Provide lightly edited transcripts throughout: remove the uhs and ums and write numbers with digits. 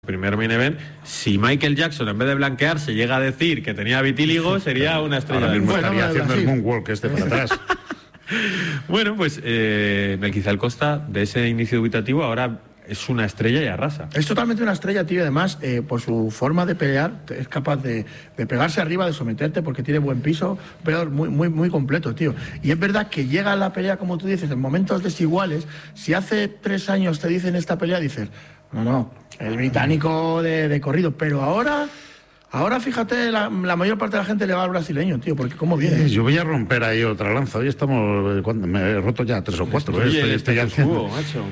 Primer main event, si Michael Jackson en vez de blanquearse llega a decir que tenía vitíligo, sería una estrella. Ahora mismo del estaría haciendo el moonwalk para atrás. Bueno, pues Melquizal Costa, de ese inicio dubitativo, ahora es una estrella y arrasa. Es totalmente una estrella, tío. Además, por su forma de pelear, es capaz de pegarse arriba, de someterte, porque tiene buen piso. Un peleador muy completo, tío. Y es verdad que llega a la pelea, como tú dices, en momentos desiguales. Si hace 3 años te dicen esta pelea, dices, no, el británico de corrido. Pero ahora fíjate, la mayor parte de la gente le va al brasileño, tío, porque cómo viene. Yo voy a romper ahí otra lanza. Hoy estamos, me he roto ya 3 o 4. Estoy ya haciendo. Macho.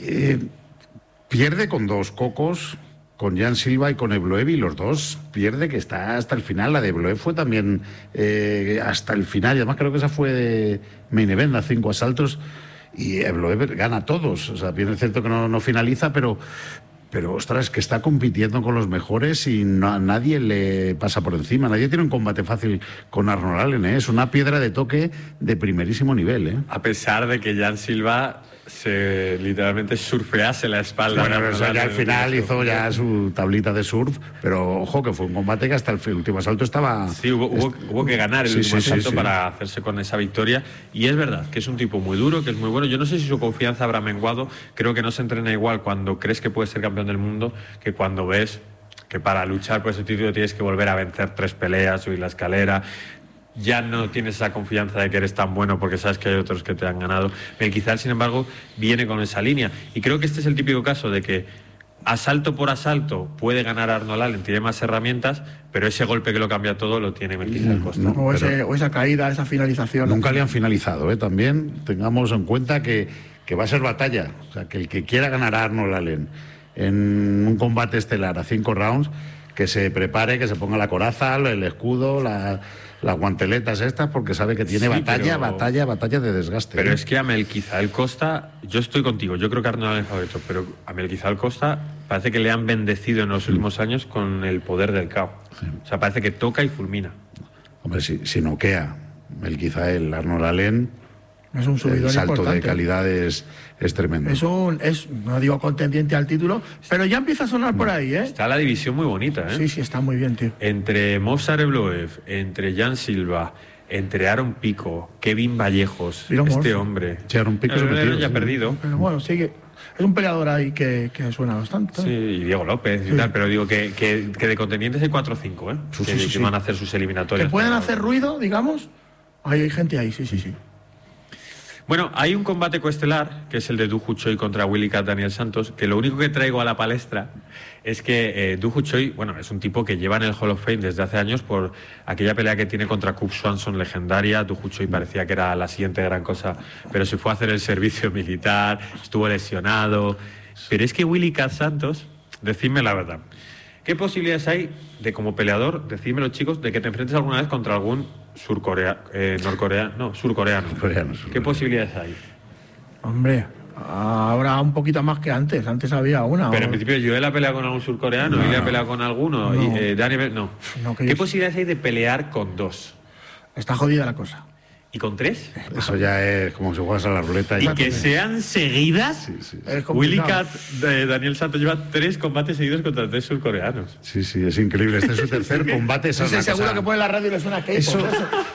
Pierde con 2 cocos, con Jan Silva y con Evloev, y los dos pierde que está hasta el final. La de Evloev fue también hasta el final, y además creo que esa fue de main event, a 5 asaltos, y Evloev gana todos. O sea, bien es cierto que no finaliza, pero ostras, que está compitiendo con los mejores y a nadie le pasa por encima. Nadie tiene un combate fácil con Arnold Allen, ¿eh? Es una piedra de toque de primerísimo nivel, ¿eh? A pesar de que Jan Silva se literalmente surfease la espalda. Bueno, pero eso ya al final hizo ya su tablita de surf, pero ojo que fue un combate que hasta el último asalto estaba... Sí, hubo que ganar el último asalto para hacerse con esa victoria, y es verdad que es un tipo muy duro, que es muy bueno. Yo no sé si su confianza habrá menguado. Creo que no se entrena igual cuando crees que puedes ser campeón del mundo que cuando ves que para luchar por ese título tienes que volver a vencer 3 peleas, subir la escalera. Ya no tienes esa confianza de que eres tan bueno porque sabes que hay otros que te han ganado. Melquizal, sin embargo, viene con esa línea. Y creo que este es el típico caso de que asalto por asalto puede ganar Arnold Allen, tiene más herramientas, pero ese golpe que lo cambia todo lo tiene Melquizal Costa. O esa caída, esa finalización. Nunca le han finalizado, ¿eh? También tengamos en cuenta que va a ser batalla. O sea, que el que quiera ganar a Arnold Allen en un combate estelar a 5 rounds, que se prepare, que se ponga la coraza, el escudo, las guanteletas estas, porque sabe que tiene batalla de desgaste. Pero es que a Melquizal Costa, yo estoy contigo, yo creo que Arnold Allen es favorito, pero a Melquizal Costa parece que le han bendecido en los últimos años con el poder del KO. Sí. O sea, parece que toca y fulmina. Hombre, si noquea Melquizal, Arnold Allen, es un subidón el salto importante. De calidad es tremendo. No digo contendiente al título, pero ya empieza a sonar por ahí, ¿eh? Está la división muy bonita, ¿eh? Sí, está muy bien, tío. Entre Movsar Evloev, entre Jan Silva, entre Aaron Pico, Kevin Vallejos, hombre. Sí, Aaron Pico ya ha perdido. Pero bueno, sigue. Es un peleador ahí que suena bastante. Sí, y Diego López y tal, pero digo que de contendientes hay 4 o 5, ¿eh? Que van a hacer sus eliminatorias. Que pueden hacer ruido, digamos. Hay gente ahí, sí. Bueno, hay un combate coestelar, que es el de Du Choi contra Willy Cat Daniel Santos, que lo único que traigo a la palestra es que Du Choi, bueno, es un tipo que lleva en el Hall of Fame desde hace años por aquella pelea que tiene contra Cub Swanson legendaria. Du Choi parecía que era la siguiente gran cosa, pero se fue a hacer el servicio militar, estuvo lesionado. Pero es que Willy Cat Santos, decidme la verdad, ¿qué posibilidades hay de, como peleador, decídmelo chicos, de que te enfrentes alguna vez contra algún surcoreano? ¿Qué posibilidades hay? Hombre, ahora un poquito más que antes. Antes había una. Pero en principio yo he peleado con algún surcoreano, y he peleado con alguno, y Daniel, no. ¿Qué posibilidades hay de pelear con 2? Está jodida la cosa. ¿Y con 3? Eso ya es como si juegas a la ruleta. ¿Y que sean seguidas? Sí. Willy Cat, Daniel Santos lleva 3 combates seguidos contra 3 surcoreanos. Sí, es increíble. Este es su tercer combate. Seguro que pone la radio y le suena que eso.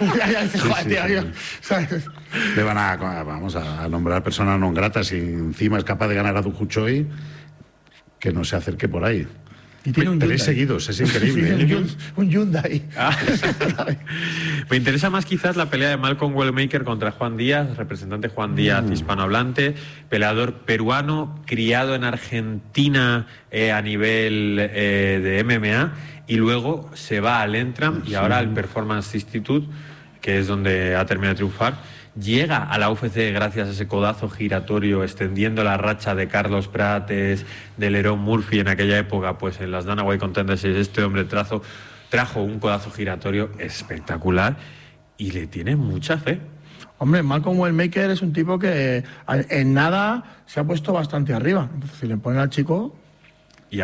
Le van a nombrar persona non grata si encima es capaz de ganar a Du Choi, que no se acerque por ahí. Y tiene un 3 seguidos, es increíble. Sí, un Hyundai. Me interesa más quizás la pelea de Malcolm Wellmaker contra Juan Díaz, representante Juan Díaz hispanohablante, peleador peruano, criado en Argentina a nivel de MMA, y luego se va al Entram y ahora al Performance Institute, que es donde ha terminado de triunfar. Llega a la UFC gracias a ese codazo giratorio, extendiendo la racha de Carlos Prates, de Lerón Murphy en aquella época, pues en las Dana White Contenders. Este hombre trajo un codazo giratorio espectacular y le tiene mucha fe. Hombre, Malcolm Wellmaker es un tipo que en nada se ha puesto bastante arriba. Entonces, si le ponen al chico... Y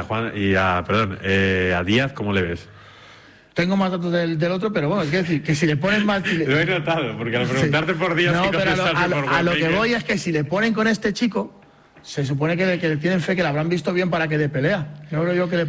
a Díaz, ¿cómo le ves? Tengo más datos del otro, pero bueno, es decir, que si le ponen más... Lo he notado, porque al preguntarte por Díaz... No, pero a lo que voy es que si le ponen con este chico, Se supone que le tienen fe, que la habrán visto bien para que dé pelea. No creo yo que le